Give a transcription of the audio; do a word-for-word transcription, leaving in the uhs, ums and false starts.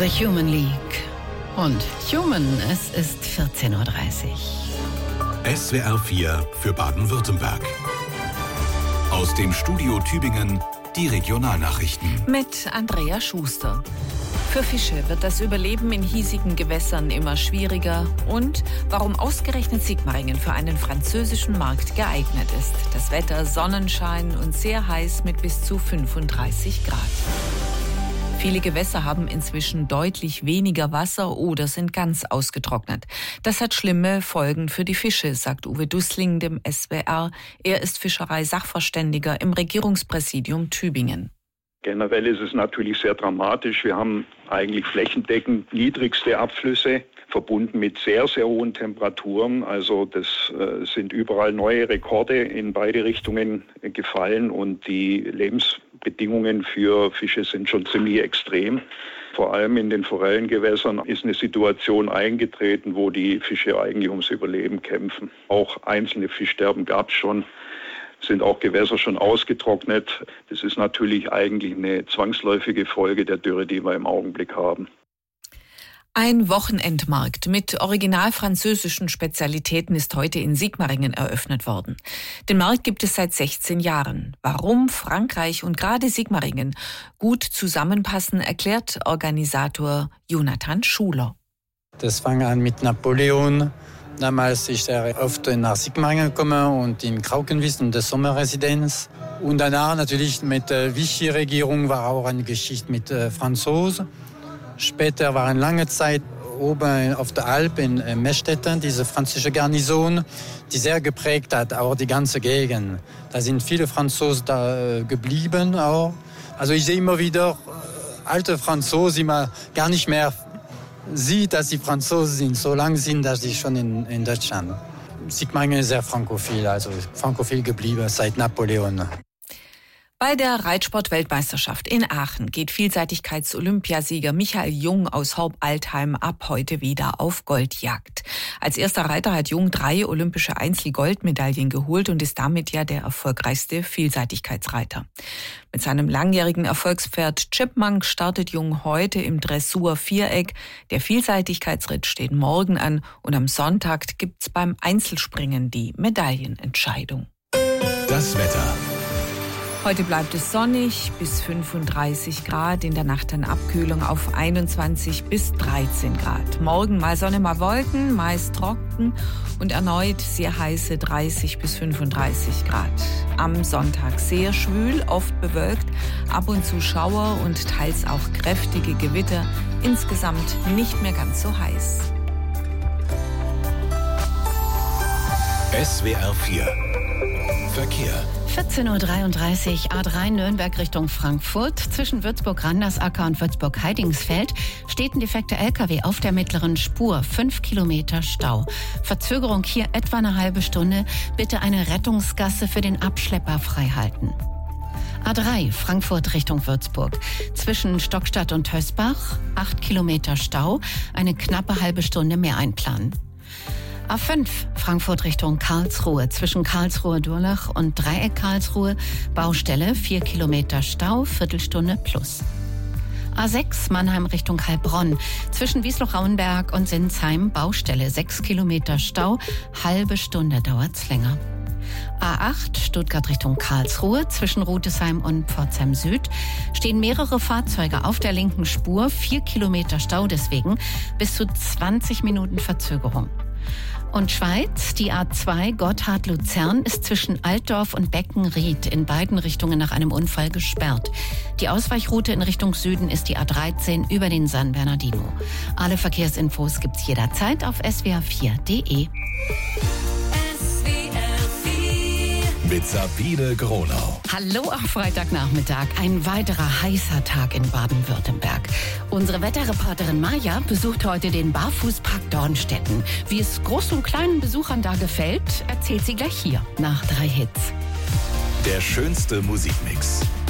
The Human League. Und Human, es ist vierzehn Uhr dreißig. S W R vier für Baden-Württemberg. Aus dem Studio Tübingen die Regionalnachrichten. Mit Andrea Schuster. Für Fische wird das Überleben in hiesigen Gewässern immer schwieriger. Und warum ausgerechnet Sigmaringen für einen französischen Markt geeignet ist. Das Wetter Sonnenschein und sehr heiß mit bis zu fünfunddreißig Grad. Viele Gewässer haben inzwischen deutlich weniger Wasser oder sind ganz ausgetrocknet. Das hat schlimme Folgen für die Fische, sagt Uwe Dussling dem S W R. Er ist Fischereisachverständiger im Regierungspräsidium Tübingen. Generell ist es natürlich sehr dramatisch. Wir haben eigentlich flächendeckend niedrigste Abflüsse, verbunden mit sehr, sehr hohen Temperaturen. Also das äh, sind überall neue Rekorde in beide Richtungen gefallen und die Lebensbedingungen für Fische sind schon ziemlich extrem. Vor allem in den Forellengewässern ist eine Situation eingetreten, wo die Fische eigentlich ums Überleben kämpfen. Auch einzelne Fischsterben gab es schon. Sind auch Gewässer schon ausgetrocknet. Das ist natürlich eigentlich eine zwangsläufige Folge der Dürre, die wir im Augenblick haben. Ein Wochenendmarkt mit original französischen Spezialitäten ist heute in Sigmaringen eröffnet worden. Den Markt gibt es seit sechzehn Jahren. Warum Frankreich und gerade Sigmaringen gut zusammenpassen, erklärt Organisator Jonathan Schuler. Das fing an mit Napoleon. Damals ist er oft nach Sigmaringen gekommen und in Kraukenwies in der Sommerresidenz. Und danach natürlich mit der Vichy-Regierung war auch eine Geschichte mit äh, Franzosen. Später war eine lange Zeit oben auf der Alp in Meschtetten, diese französische Garnison, die sehr geprägt hat, auch die ganze Gegend. Da sind viele Franzosen da äh, geblieben auch. Also ich sehe immer wieder äh, alte Franzosen, die man gar nicht mehr sieht, dass sie Franzosen sind, so lange sind, dass sie schon in, in Deutschland. Sigmaringen ist sehr frankophil, also frankophil geblieben seit Napoleon. Bei der Reitsport-Weltmeisterschaft in Aachen geht Vielseitigkeits-Olympiasieger Michael Jung aus Horb-Altheim ab heute wieder auf Goldjagd. Als erster Reiter hat Jung drei olympische Einzel-Goldmedaillen geholt und ist damit ja der erfolgreichste Vielseitigkeitsreiter. Mit seinem langjährigen Erfolgspferd Chipmunk startet Jung heute im Dressur-Viereck. Der Vielseitigkeitsritt steht morgen an und am Sonntag gibt's beim Einzelspringen die Medaillenentscheidung. Das Wetter. Heute bleibt es sonnig bis fünfunddreißig Grad, in der Nacht dann Abkühlung auf einundzwanzig bis dreizehn Grad. Morgen mal Sonne, mal Wolken, meist trocken und erneut sehr heiße dreißig bis fünfunddreißig Grad. Am Sonntag sehr schwül, oft bewölkt, ab und zu Schauer und teils auch kräftige Gewitter. Insgesamt nicht mehr ganz so heiß. S W R vier Verkehr. vierzehn Uhr dreiunddreißig, A drei Nürnberg Richtung Frankfurt. Zwischen Würzburg-Randersacker und Würzburg-Heidingsfeld steht ein defekter L K W auf der mittleren Spur. Fünf Kilometer Stau. Verzögerung hier etwa eine halbe Stunde. Bitte eine Rettungsgasse für den Abschlepper freihalten. A drei Frankfurt Richtung Würzburg. Zwischen Stockstadt und Hösbach acht Kilometer Stau. Eine knappe halbe Stunde mehr einplanen. A fünf Frankfurt Richtung Karlsruhe. Zwischen Karlsruhe-Durlach und Dreieck Karlsruhe Baustelle, vier Kilometer Stau, Viertelstunde plus. A sechs Mannheim Richtung Heilbronn. Zwischen Wiesloch-Rauenberg und Sinsheim Baustelle, sechs Kilometer Stau, halbe Stunde dauert's länger. A acht Stuttgart Richtung Karlsruhe. Zwischen Rudesheim und Pforzheim Süd stehen mehrere Fahrzeuge auf der linken Spur, vier Kilometer Stau deswegen, bis zu zwanzig Minuten Verzögerung. Und Schweiz, die A zwei Gotthard-Luzern ist zwischen Altdorf und Beckenried in beiden Richtungen nach einem Unfall gesperrt. Die Ausweichroute in Richtung Süden ist die A dreizehn über den San Bernardino. Alle Verkehrsinfos gibt's jederzeit auf s w r vier punkt d e. Mit Sabine Gronau. Hallo am Freitagnachmittag, ein weiterer heißer Tag in Baden-Württemberg. Unsere Wetterreporterin Maja besucht heute den Barfußpark Dornstetten. Wie es großen und kleinen Besuchern da gefällt, erzählt sie gleich hier nach drei Hits. Der schönste Musikmix.